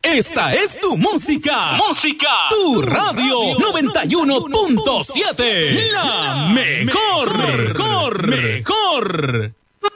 Esta es tu música. Música. Tu radio 91.7. La mejor. Mejor.